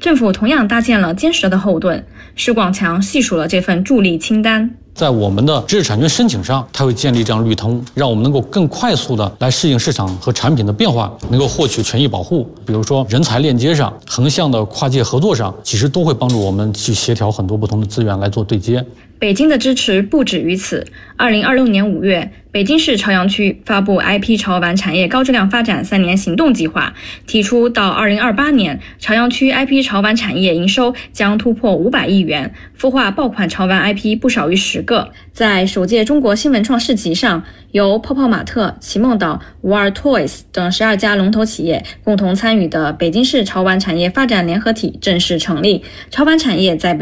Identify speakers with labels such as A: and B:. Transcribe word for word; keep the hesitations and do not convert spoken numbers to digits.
A: 政府同样搭建了坚实的后盾。施广强细数了这份助力清单。
B: 在我们的知识产权申请上，它会建立这样绿通，让我们能够更快速的来适应市场和产品的变化，能够获取权益保护。比如说人才链接上、横向的跨界合作上，其实都会帮助我们去协调很多不同的资源来做对接。
A: 北京的支持不止于此。二零二六年五月，北京市朝阳区发布 I P 潮玩产业高质量发展三年行动计划，提出到二零二八年，朝阳区 I P 潮玩产业营收将突破五百亿元，孵化爆款潮玩 I P 不少于十个。在首届中国新文创市集上，由泡泡玛特、奇梦岛、无二 Toys 等十二家龙头企业共同参与的北京市潮玩产业发展联合体正式成立。潮玩产业在